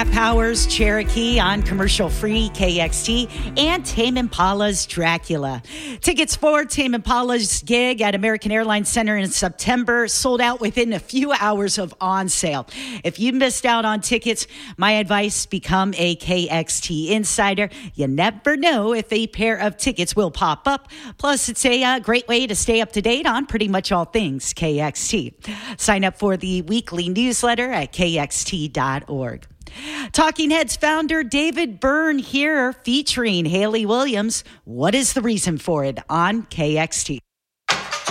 Cat Power's Cherokee on commercial-free KXT, and Tame Impala's Dracula. Tickets for Tame Impala's gig at American Airlines Center in September sold out within a few hours of on sale. If you missed out on tickets, my advice, become a KXT insider. You never know if a pair of tickets will pop up. Plus, it's a great way to stay up to date on pretty much all things KXT. Sign up for the weekly newsletter at kxt.org. Talking Heads founder David Byrne here featuring Hayley Williams. What is the reason for it on KXT?